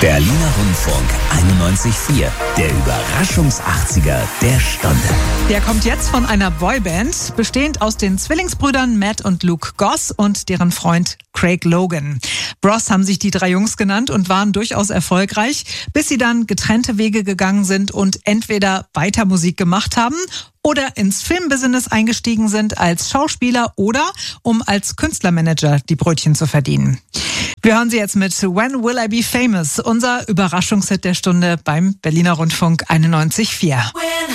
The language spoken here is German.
Berliner Rundfunk 91.4, der Überraschungs-80er der Stunde. Der kommt jetzt von einer Boyband, bestehend aus den Zwillingsbrüdern Matt und Luke Goss und deren Freund Craig Logan. Bros haben sich die drei Jungs genannt und waren durchaus erfolgreich, bis sie dann getrennte Wege gegangen sind und entweder weiter Musik gemacht haben oder ins Filmbusiness eingestiegen sind als Schauspieler oder um als Künstlermanager die Brötchen zu verdienen. Wir hören sie jetzt mit When Will I Be Famous, unser Überraschungshit der Stunde beim Berliner Rundfunk 91.4.